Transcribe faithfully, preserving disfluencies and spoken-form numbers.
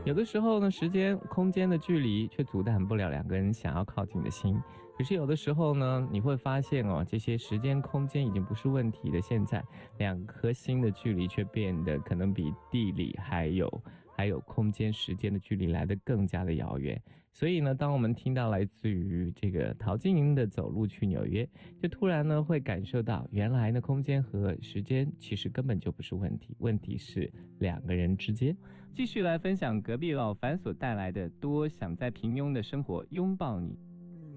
有的时候呢，时间、空间的距离却阻挡不了两个人想要靠近的心。可是有的时候呢，你会发现哦，这些时间、空间已经不是问题的，现在两颗心的距离却变得可能比地理还有还有空间、时间的距离来得更加的遥远。所以呢，当我们听到来自于这个陶晶莹的《走路去纽约》，就突然呢会感受到，原来呢空间和时间其实根本就不是问题，问题是两个人之间。继续来分享隔壁老樊所带来的《多想在平庸的生活拥抱你》。